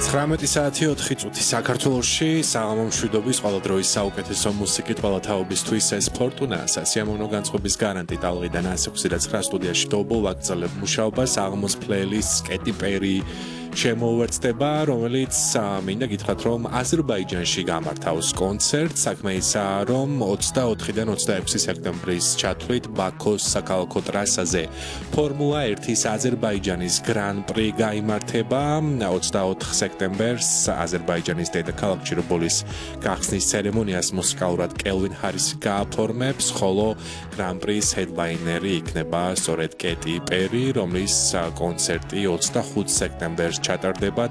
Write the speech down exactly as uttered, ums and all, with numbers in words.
ცხრამეტი საათი ოთხი წუთი საქართველოში საღამო მშვიდობის ყველა დროის საუკეთესო მუსიკით ყველა თაობისთვის ეს ფორტუნა სასიამოვნო განწყობის გარანტი ტალღიდან ას ექვსი და ცხრა სტუდიაში დობო ვაგრძელებ მუშაობას საღამოს პლეილისტს კეტი პერი შემოუერთდება, რომელიც მინდა გითხრათ, რომ აზერბაიჯანში გამართავს კონცერტს, საქმე ისაა, რომ ოცდაოთხიდან ოცდაექვსი სექტემბრის ჩათვლით ბაქოს საქალაქო ტრასაზე ფორმულა ერთის აზერბაიჯანის გრან-პრი გაიმართება ოცდაოთხ სექტემბერს აზერბაიჯანის დედაქალაქ ჩირობოლის გახსნის ცერემონიას მუსიკალურად კელვინ ჰარისი გააფორმებს, ხოლო გრან-პრის ჰედლაინერი იქნება სწორედ კეტი პერი, რომლის კონცერტი ოცდახუთ სექტემბერს ჩატარდება